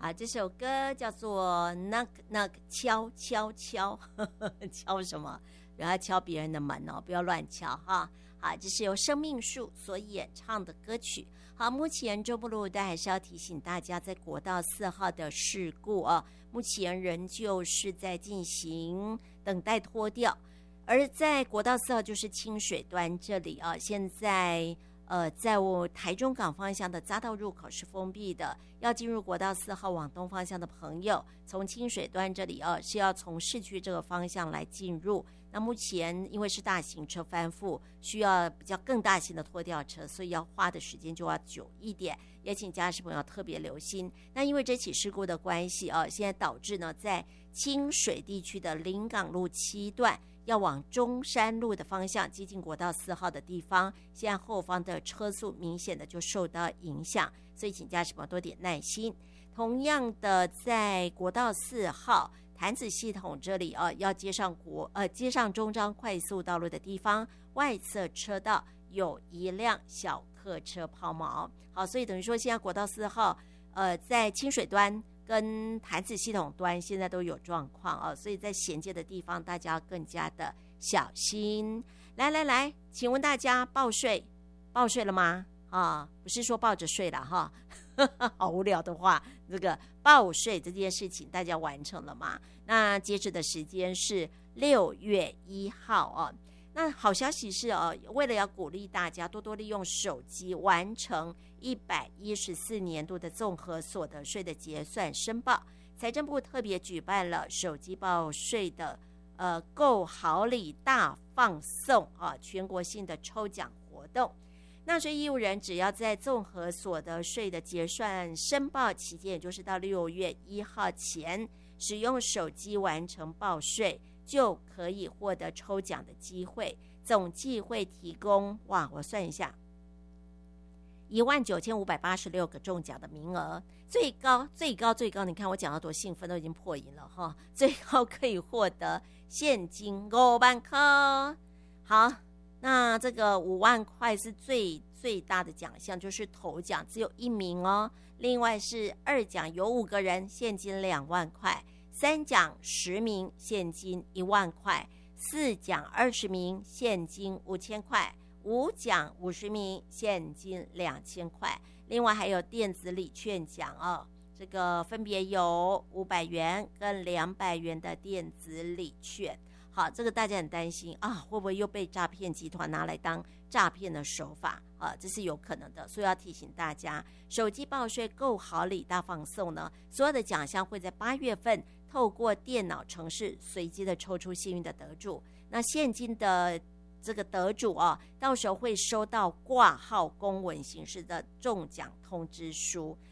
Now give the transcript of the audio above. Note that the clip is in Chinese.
好，这首歌叫做 Knock Knock 敲敲敲，敲什么？不要敲别人的门哦，不要乱敲哈。好，这是由生命树所演唱的歌曲。好，目前中部路段还是要提醒大家，在国道4号的事故哦，目前仍旧是在进行等待拖吊，而在国道4号就是清水端这里啊，现在在我台中港方向的匝道入口是封闭的，要进入国道4号往东方向的朋友，从清水端这里是要从市区这个方向来进入。那目前因为是大型车翻覆，需要比较更大型的拖吊车，所以要花的时间就要久一点，也请驾驶朋友特别留心。那因为这起事故的关系现在导致呢，在清水地区的临港路7段要往中山路的方向接近国道4号的地方，现在后方的车速明显的就受到影响，所以请驾驶朋友多点耐心。同样的，在国道4号潭子系统这里要接上中彰快速道路的地方，外侧车道有一辆小客车抛锚。好，所以等于说现在国道4号在清水端跟潭子系统端现在都有状况所以在衔接的地方大家要更加的小心。来，请问大家报税了吗？不是说抱着睡了哈，好无聊的话，这个报税这件事情大家完成了吗？那截止的时间是6月1号那好消息是为了要鼓励大家多多利用手机完成114年度的综合所得税的结算申报，财政部特别举办了手机报税的购好礼大放送全国性的抽奖活动。纳税义务人只要在综合所得税的结算申报期间，也就是到6月1号前使用手机完成报税，就可以获得抽奖的机会，总计会提供我算一下19586个中奖的名额，最高，你看我讲到多兴奋，都已经破音了哈！最高可以获得现金5万块。好，那这个5万块是最大的奖项，就是头奖只有1名另外是2奖有5个人，现金2万块；3奖10名，现金1万块；4奖20名，现金5000块；5奖50名，现金2000块。另外还有电子礼券奖这个分别有500元跟200元的电子礼券。好，这个大家很担心会不会又被诈骗集团拿来当诈骗的手法这是有可能的，所以要提醒大家，手机报税购好礼大放送呢，所有的奖项会在8月份透过电脑程式随机的抽出幸运的得主。那现金的这个得主到时候会收到挂号公文形式的中奖通知书。